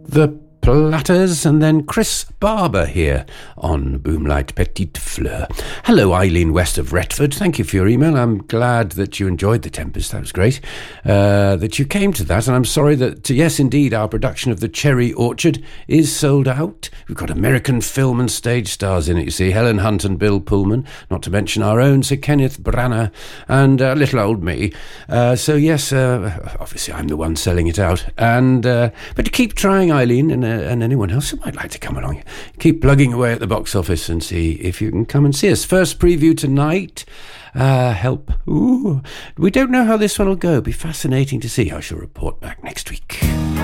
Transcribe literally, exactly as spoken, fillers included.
The Platters, and then Chris Barber here on Boomlight Petite Fleur. Hello, Eileen West of Retford. Thank you for your email. I'm glad that you enjoyed The Tempest. That was great. Uh, that you came to that, and I'm sorry that, yes, indeed, our production of The Cherry Orchard is sold out. We've got American film and stage stars in it, you see. Helen Hunt and Bill Pullman, not to mention our own Sir Kenneth Branagh and uh, little old me. Uh, so, yes, uh, obviously I'm the one selling it out. And uh, but keep trying, Eileen, and uh, and anyone else who might like to come along. Keep plugging away at the box office and see if you can come and see us. First preview tonight. Uh, help. Ooh. We don't know how this one will go. It'll be fascinating to see. I shall report back next week.